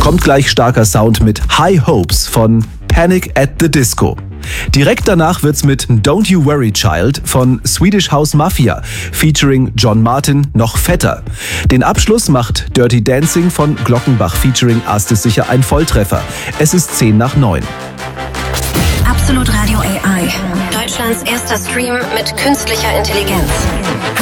Kommt gleich starker Sound mit High Hopes von Panic at the Disco. Direkt danach wird's mit Don't You Worry Child von Swedish House Mafia featuring John Martin noch fetter. Den Abschluss macht Dirty Dancing von Glockenbach featuring Astes sicher ein Volltreffer. Es ist 8:50. Absolut Radio AI. Deutschlands erster Stream mit künstlicher Intelligenz.